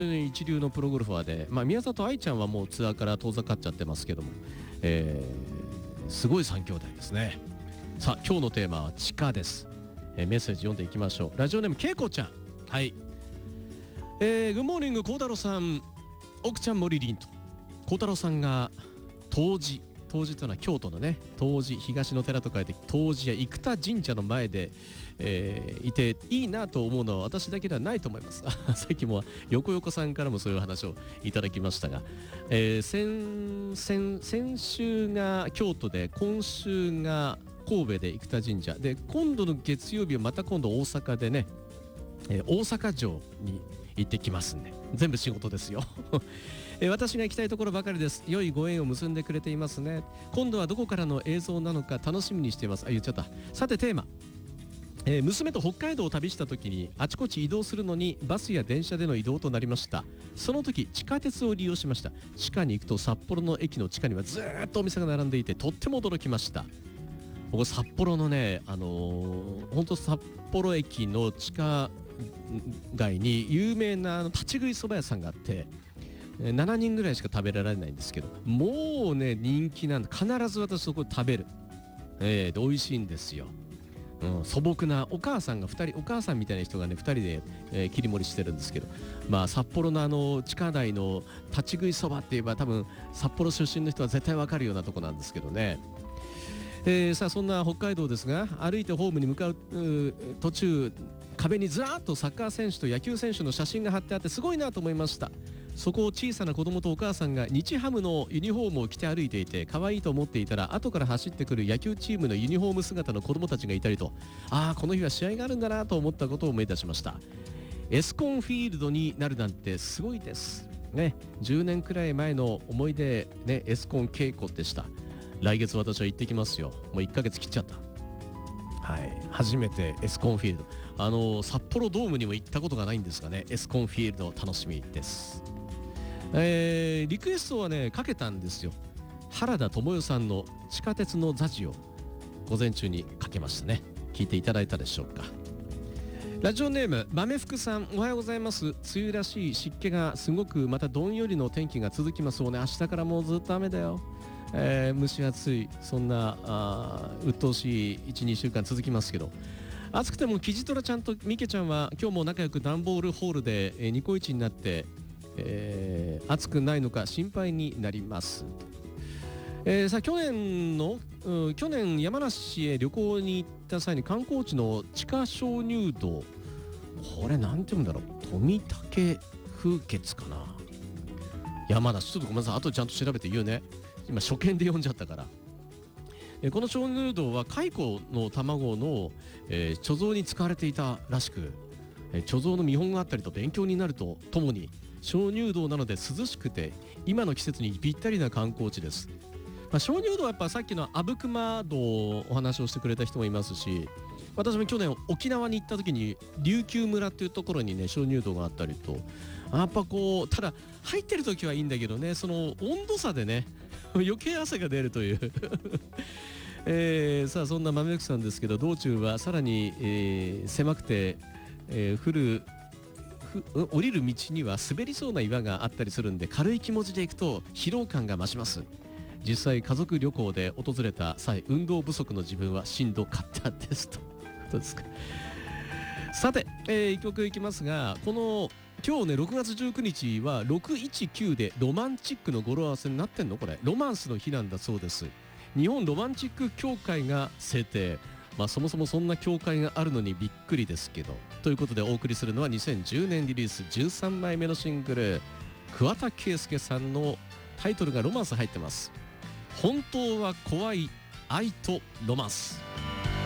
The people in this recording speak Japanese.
一流のプロゴルファーで、宮里藍ちゃんはもうツアーから遠ざかっちゃってますけども、すごい3兄弟ですね。さあ今日のテーマは地下です。メッセージ読んでいきましょう。ラジオネームけいこちゃん。はい、グッモーニング孝太郎さん、奥ちゃん森凛と。孝太郎さんが東寺というのは京都のね、東寺、東の寺と書いて東寺や生田神社の前で、いていいなと思うのは私だけではないと思いますさっきも横横さんからもそういう話をいただきましたが、先週が京都で、今週が神戸で生田神社で、今度の月曜日はまた今度大阪でね、大阪城に行ってきますんで、全部仕事ですよ私が行きたいところばかりです。良いご縁を結んでくれていますね。今度はどこからの映像なのか楽しみにしています。言っちゃった。さてテーマ、娘と北海道を旅した時にあちこち移動するのにバスや電車での移動となりました。その時地下鉄を利用しました。地下に行くと札幌の駅の地下にはずーっとお店が並んでいてとっても驚きました。僕札幌のね、本当札幌駅の地下街に有名な立ち食いそば屋さんがあって、7人ぐらいしか食べられないんですけど、もうね人気なんで必ず私そこで食べる、で美味しいんですよ。素朴なお母さんが2人、お母さんみたいな人がね2人で、切り盛りしてるんですけど、札幌の地下街の立ち食いそばって言えば多分札幌出身の人は絶対わかるようなとこなんですけどね。さあそんな北海道ですが、歩いてホームに向かう途中、壁にずらっとサッカー選手と野球選手の写真が貼ってあってすごいなと思いました。そこを小さな子供とお母さんが日ハムのユニフォームを着て歩いていて可愛いと思っていたら、後から走ってくる野球チームのユニフォーム姿の子供たちがいたりと、この日は試合があるんだなと思ったことを思い出しました。エスコンフィールドになるなんてすごいですね。10年くらい前の思い出ね、エスコン稽古でした。来月私は行ってきますよ。もう1ヶ月切っちゃった。はい、初めてエスコンフィールド、札幌ドームにも行ったことがないんですがね、エスコンフィールド楽しみです。リクエストはねかけたんですよ。原田知世さんの地下鉄のザジを午前中にかけましたね。聞いていただいたでしょうか。ラジオネーム豆福さん、おはようございます。梅雨らしい湿気がすごく、またどんよりの天気が続きます。ね、明日からもうずっと雨だよ。蒸し暑い、そんな鬱陶しい 1,2 週間続きますけど、暑くてもキジトラちゃんとミケちゃんは今日も仲良く段ボールホールで、ニコイチになって、暑くないのか心配になります。さあ去年山梨へ旅行に行った際に観光地の地下鍾乳洞、これなんて言うんだろう、富竹風穴かな、山梨、ちょっとごめんなさい、後でちゃんと調べて言うね。今初見で読んじゃったから。この鍾乳洞は蚕の卵の、貯蔵に使われていたらしく、貯蔵の見本があったりと勉強になるとともに、鍾乳洞なので涼しくて今の季節にぴったりな観光地です。鍾乳洞はやっぱさっきの阿武隈洞お話をしてくれた人もいますし、私も去年沖縄に行った時に琉球村っていうところにね鍾乳洞があったりと、やっぱこうただ入ってる時はいいんだけどね、その温度差でね余計汗が出るというさあそんな豆福さんですけど、道中はさらに、狭くて、降りる道には滑りそうな岩があったりするんで、軽い気持ちで行くと疲労感が増します。実際家族旅行で訪れた際、運動不足の自分はしんどかったですと。どうですか。さて、一曲いきますが、この今日ね6月19日は619でロマンチックの語呂合わせになってんの、これロマンスの日なんだそうです。日本ロマンチック協会が制定、そもそもそんな協会があるのにびっくりですけど、ということでお送りするのは2010年リリース13枚目のシングル、桑田佳祐さんのタイトルがロマンス入ってます。本当は怖い愛とロマンス。